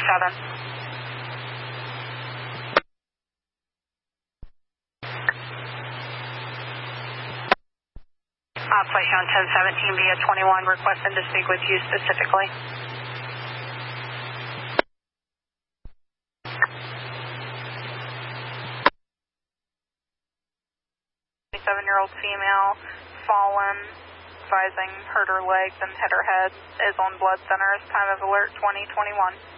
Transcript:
Flight shown 1017 via 21, requesting to speak with you specifically. 27-year-old female, fallen, advising hurt her leg, then hit her head, is on blood centers, time of alert 2021.